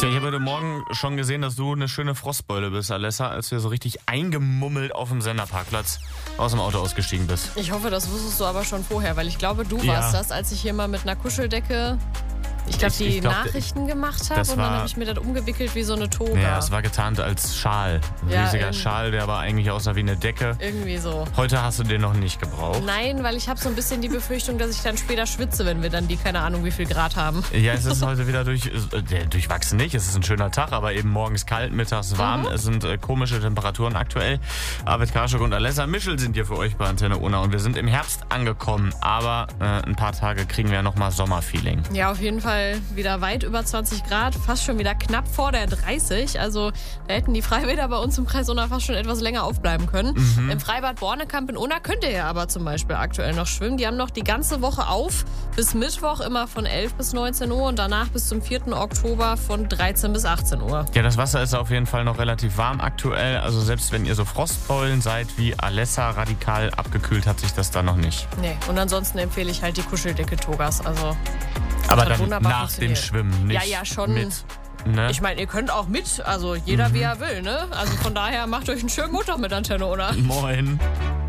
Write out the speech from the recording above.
Tja, ich habe heute Morgen schon gesehen, dass du eine schöne Frostbeule bist, Alessa, als du so richtig eingemummelt auf dem Senderparkplatz aus dem Auto ausgestiegen bist. Ich hoffe, das wusstest du aber schon vorher, weil ich glaube, du warst das, als ich hier mal mit einer Kuscheldecke, ich glaube, Nachrichten gemacht habe und dann habe ich mir das umgewickelt wie so eine Toga. Ja, es war getarnt als Schal. Ein riesiger Schal, der aber eigentlich aussah wie eine Decke. Irgendwie so. Heute hast du den noch nicht gebraucht. Nein, weil ich habe so ein bisschen die Befürchtung, dass ich dann später schwitze, wenn wir dann die keine Ahnung wie viel Grad haben. Ja, es ist heute wieder durchwachsen nicht. Es ist ein schöner Tag, aber eben morgens kalt, mittags warm. Es sind komische Temperaturen aktuell. Arvid Karschuk und Alessa Mischel sind hier für euch bei Antenne Unna und wir sind im Herbst angekommen. Aber ein paar Tage kriegen wir ja nochmal Sommerfeeling. Ja, auf jeden Fall wieder weit über 20 Grad, fast schon wieder knapp vor der 30. Also da hätten die Freibäder bei uns im Kreis Unna fast schon etwas länger aufbleiben können. Im Freibad Bornekamp in Unna könnt ihr ja aber zum Beispiel aktuell noch schwimmen. Die haben noch die ganze Woche auf, bis Mittwoch immer von 11 bis 19 Uhr und danach bis zum 4. Oktober von 13 bis 18 Uhr. Ja, das Wasser ist auf jeden Fall noch relativ warm aktuell. Also selbst wenn ihr so Frostbeulen seid wie Alessa, radikal abgekühlt hat sich das da noch nicht. Nee, und ansonsten empfehle ich halt die Kuscheldecke Togas. Also aber dann nach dem Schwimmen, nicht ja, schon mit. Ne? Ich meine, ihr könnt auch mit, also jeder wie er will, ne? Also von daher macht euch einen schönen Montag mit Antenne, oder? Moin.